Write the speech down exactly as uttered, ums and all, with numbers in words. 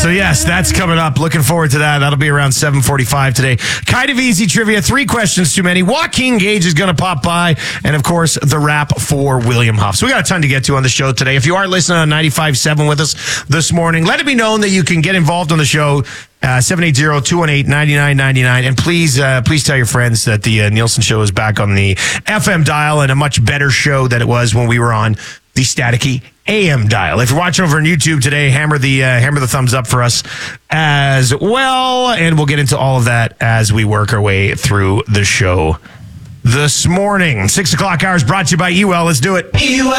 So, yes, that's coming up. Looking forward to that. That'll be around seven forty-five today. Kind of easy trivia. Three questions too many. Joaquin Gage is going to pop by. And, of course, the rap for William Huff. So we got a ton to get to on the show today. If you are listening on ninety-five point seven with us this morning, let it be known that you can get involved on the show. Uh, seven eight zero, two one eight, nine nine nine nine. And please, uh, please tell your friends that the uh, Nielsen Show is back on the F M dial and a much better show than it was when we were on the staticky A M dial. If you're watching over on YouTube today, hammer the uh, hammer the thumbs up for us as well. And we'll get into all of that as we work our way through the show this morning. Six o'clock hours brought to you by E W E L. Let's do it. E W E L.